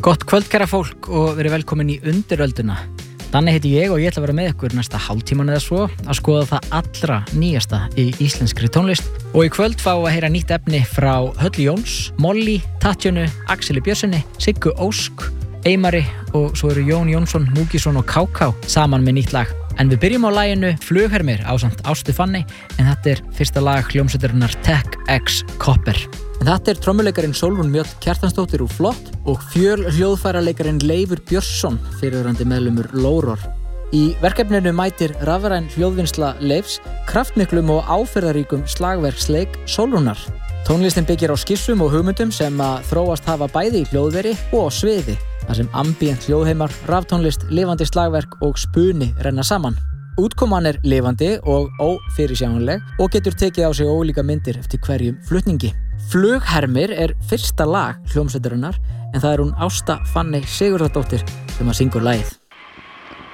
Gott kvöld kæra fólk og verið velkomin í Undirölduna. Danni heiti ég og ég ætla að vera með ykkur næsta hálftíman eða svo að skoða það allra nýjasta í íslenskri tónlist. Og í kvöld fáum við að heyra nýtt efni frá Höllu Jóns, Molly, Tatjönu, Axeli Björnssoni, Siggu Ósk, Eimari og svo eru Jón Jónsson, Múkisson og Káká saman með nýtt lag. En við byrjum á laginu Flughermir ásamt Ástu Fanny en þetta er fyrsta lag hljómsveitarinnar Tech X Copper. En þetta er trommuleikarin Sólrún Mjöll Kjartansdóttir úr Flott og hljóðfæraleikarin Leifur Björnsson, fyrrverandi meðlimur Lóror. Í verkefninu mætir rafræn hljóðvinnsla Leifs kraftmiklum og áferðaríkum slagverksleik Sólrúnar. Tónlistin byggir á skissum og hugmyndum sem að þróast hafa bæði í hljóðveri og á sviði, þar sem ambient hljóðheimar, raftónlist, lifandi slagverk og spuni renna saman. Útkoman er lifandi og ófyrirsjáanleg og getur tekið á sig ólíka myndir eftir hverjum flutningi. Flughermir er fyrsta lag hljómsveitarinnar en það er hún Ásta Fanny Sigurðardóttir sem að syngur lagið.